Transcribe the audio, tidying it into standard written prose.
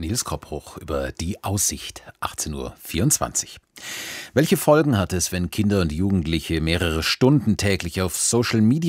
Nils Koppruch über die Aussicht, 18:24 Uhr. Welche Folgen hat es, wenn Kinder und Jugendliche mehrere Stunden täglich auf Social Media